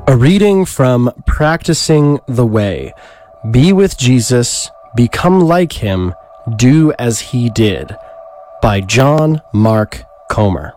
A reading from Practicing the Way. Be with Jesus, become like him, do as he did. By John Mark Comer.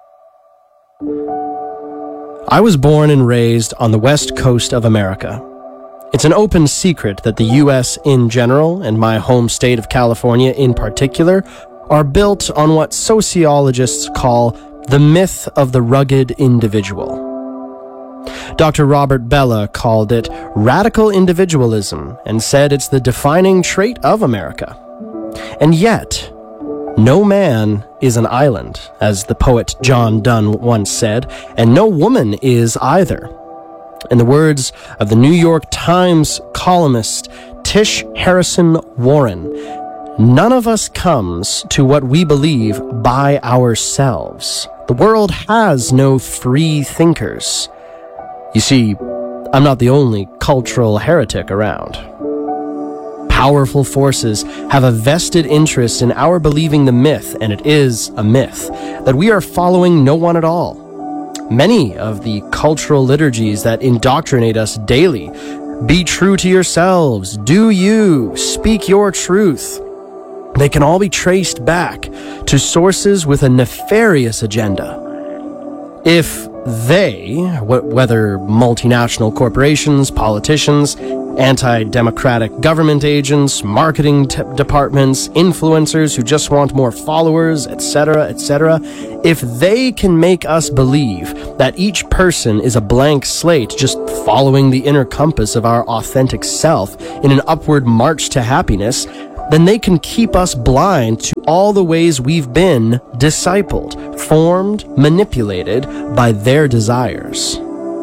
I was born and raised on the west coast of America. It's an open secret that the U.S. in general, and my home state of California in particular, are built on what sociologists call the myth of the rugged individual. Dr. Robert Bellah called it radical individualism and said it's the defining trait of America. And yet, no man is an island, as the poet John Donne once said, and no woman is either. In the words of the New York Times columnist Tish Harrison Warren, none of us comes to what we believe by ourselves. The world has no free thinkers. You see, I'm not the only cultural heretic around. Powerful forces have a vested interest in our believing the myth, and it is a myth, that we are following no one at all. Many of the cultural liturgies that indoctrinate us daily, be true to yourselves, do you, speak your truth, they can all be traced back to sources with a nefarious agenda. If they, whether multinational corporations, politicians, anti-democratic government agents, marketing departments, influencers who just want more followers, etc., if they can make us believe that each person is a blank slate just following the inner compass of our authentic self in an upward march to happiness, then they can keep us blind to all the ways we've been discipled, formed, manipulated by their desires.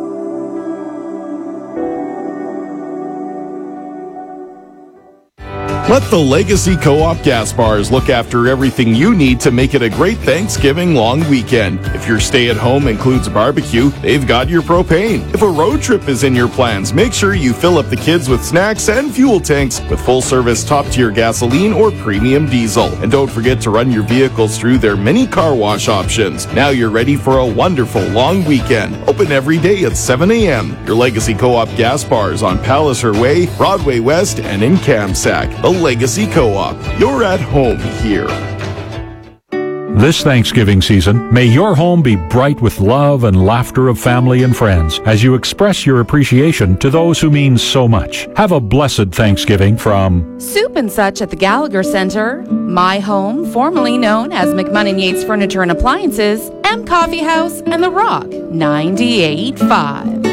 Let the Legacy Co-op Gas Bars look after everything you need to make it a great Thanksgiving long weekend. If your stay-at-home includes barbecue, they've got your propane. If a road trip is in your plans, make sure you fill up the kids with snacks and fuel tanks with full-service top-tier gasoline or premium diesel. And don't forget to run your vehicles through their mini car wash options. Now you're ready for a wonderful long weekend. Open every day at 7 a.m. Your Legacy Co-op Gas Bars on Palliser Way, Broadway West, and in Kamsack. The Legacy Co-op. You're at home here. This Thanksgiving season, may your home be bright with love and laughter of family and friends as you express your appreciation to those who mean so much. Have a blessed Thanksgiving from Soup and Such at the Gallagher Center, My Home, formerly known as McMunn & Yates Furniture and Appliances, M Coffee House, and The Rock, 98.5.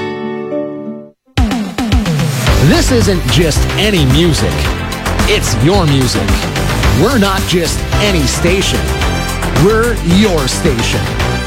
This isn't just any music. It's your music. We're not just any station. We're your station.